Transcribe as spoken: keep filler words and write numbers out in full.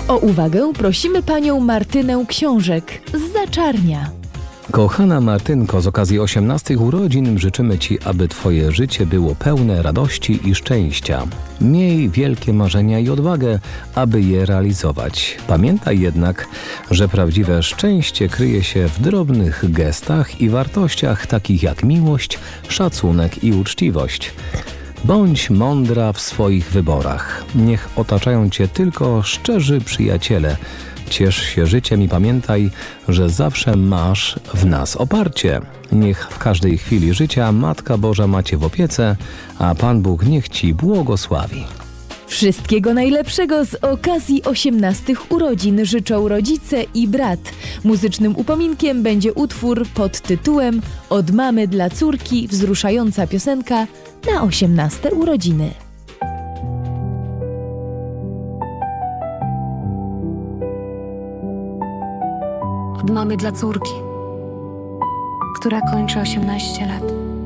O uwagę prosimy panią Martynę Książek z Zaczarnia. Kochana Martynko, z okazji osiemnastych urodzin życzymy Ci, aby Twoje życie było pełne radości i szczęścia. Miej wielkie marzenia i odwagę, aby je realizować. Pamiętaj jednak, że prawdziwe szczęście kryje się w drobnych gestach i wartościach takich jak miłość, szacunek i uczciwość. Bądź mądra w swoich wyborach. Niech otaczają Cię tylko szczerzy przyjaciele. Ciesz się życiem i pamiętaj, że zawsze masz w nas oparcie. Niech w każdej chwili życia Matka Boża ma Cię w opiece, a Pan Bóg niech Ci błogosławi. Wszystkiego najlepszego z okazji osiemnastych urodzin życzą rodzice i brat. Muzycznym upominkiem będzie utwór pod tytułem Od mamy dla córki, wzruszająca piosenka na osiemnaste urodziny. Od mamy dla córki, która kończy osiemnaście lat.